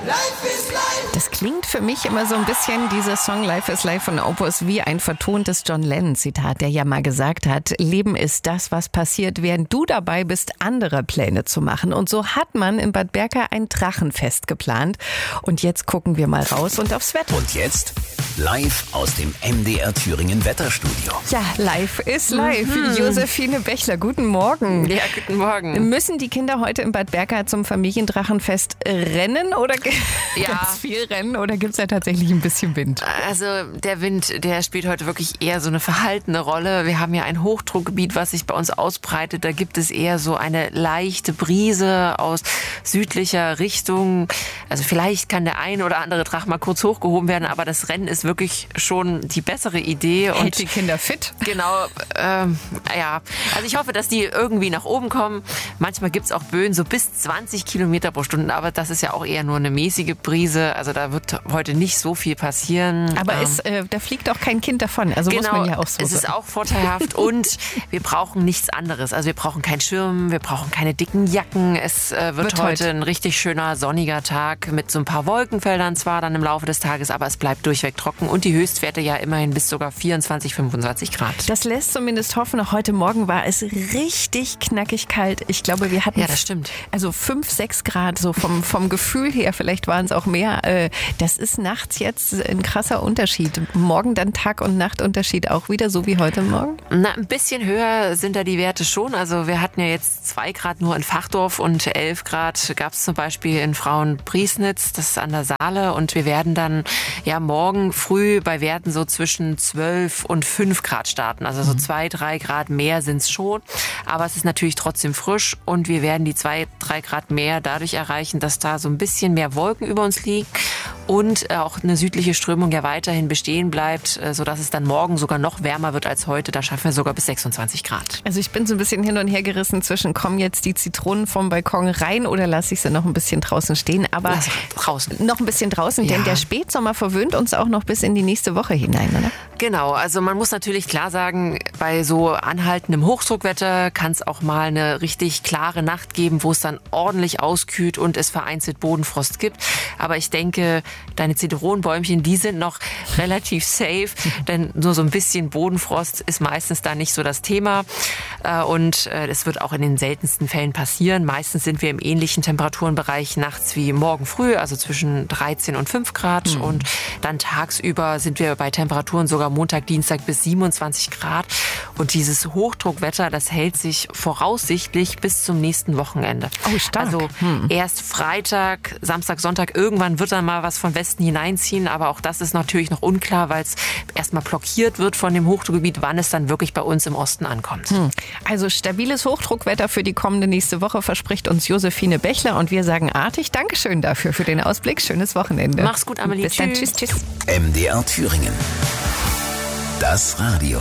Das klingt für mich immer so ein bisschen, dieser Song Life is Life von Opus, wie ein vertontes John Lennon-Zitat, der ja mal gesagt hat, Leben ist das, was passiert, während du dabei bist, andere Pläne zu machen. Und so hat man in Bad Berka ein Drachenfest geplant. Und jetzt gucken wir mal raus und aufs Wetter. Und jetzt live aus dem MDR Thüringen Wetterstudio. Ja, Life is Life. Josephine Bechler, guten Morgen. Ja, guten Morgen. Müssen die Kinder heute in Bad Berka zum Familiendrachenfest rennen oder ganz viel rennen oder gibt es da tatsächlich ein bisschen Wind? Also der Wind, der spielt heute wirklich eher so eine verhaltene Rolle. Wir haben ja ein Hochdruckgebiet, was sich bei uns ausbreitet. Da gibt es eher so eine leichte Brise aus südlicher Richtung. Also vielleicht kann der ein oder andere Drache mal kurz hochgehoben werden, aber das Rennen ist wirklich schon die bessere Idee. Hält die Kinder fit? Genau, ja. Also ich hoffe, dass die irgendwie nach oben kommen. Manchmal gibt es auch Böen so bis 20 Kilometer pro Stunde, aber das ist ja auch eher nur eine mäßige Brise. Also da wird heute nicht so viel passieren. Aber da fliegt auch kein Kind davon, also genau, muss man ja auch so es ist auch vorteilhaft und wir brauchen nichts anderes. Also wir brauchen keinen Schirm, wir brauchen keine dicken Jacken. Es wird heute ein richtig schöner sonniger Tag mit so ein paar Wolkenfeldern zwar dann im Laufe des Tages, aber es bleibt durchweg trocken und die Höchstwerte ja immerhin bis sogar 24, 25 Grad. Das lässt zumindest hoffen. Auch heute Morgen war es richtig knackig kalt. Ich glaube, wir hatten das stimmt. Also 5, 6 Grad so vom Gefühl her. Vielleicht waren es auch mehr. Das ist nachts jetzt ein krasser Unterschied. Morgen dann Tag- und Nachtunterschied auch wieder, so wie heute Morgen? Na, ein bisschen höher sind da die Werte schon. Also wir hatten ja jetzt 2 Grad nur in Fachdorf und 11 Grad gab es zum Beispiel in Frauenpriesnitz, das ist an der Saale. Und wir werden dann ja morgen früh bei Werten so zwischen 12 und 5 Grad starten. Also so 2, 3 Grad mehr sind es schon. Aber es ist natürlich trotzdem frisch und wir werden die 2, 3 Grad mehr dadurch erreichen, dass da so ein bisschen mehr Wolken über uns liegen und auch eine südliche Strömung ja weiterhin bestehen bleibt, sodass es dann morgen sogar noch wärmer wird als heute. Da schaffen wir sogar bis 26 Grad. Also ich bin so ein bisschen hin und her gerissen zwischen, kommen jetzt die Zitronen vom Balkon rein oder lasse ich sie noch ein bisschen draußen stehen? Aber draußen. Noch ein bisschen draußen, denn der Spätsommer verwöhnt uns auch noch bis in die nächste Woche hinein, oder? Genau, also man muss natürlich klar sagen, bei so anhaltendem Hochdruckwetter kann es auch mal eine richtig klare Nacht geben, wo es dann ordentlich auskühlt und es vereinzelt Bodenfrost gibt. Aber ich denke, deine Zitronenbäumchen, die sind noch relativ safe, denn nur so ein bisschen Bodenfrost ist meistens da nicht so das Thema. Und es wird auch in den seltensten Fällen passieren. Meistens sind wir im ähnlichen Temperaturenbereich nachts wie morgen früh, also zwischen 13 und 5 Grad. Und dann tagsüber sind wir bei Temperaturen sogar Montag, Dienstag bis 27 Grad. Und dieses Hochdruckwetter, das hält sich voraussichtlich bis zum nächsten Wochenende. Oh, stark. Also erst Freitag, Samstag, Sonntag, irgendwann wird dann mal was von Westen hineinziehen. Aber auch das ist natürlich noch unklar, weil es erstmal blockiert wird von dem Hochdruckgebiet, wann es dann wirklich bei uns im Osten ankommt. Also stabiles Hochdruckwetter für die kommende nächste Woche verspricht uns Josephine Bechler und wir sagen artig Dankeschön dafür, für den Ausblick. Schönes Wochenende. Mach's gut, Amelie. Bis dann. Tschüss. MDR Thüringen. Das Radio.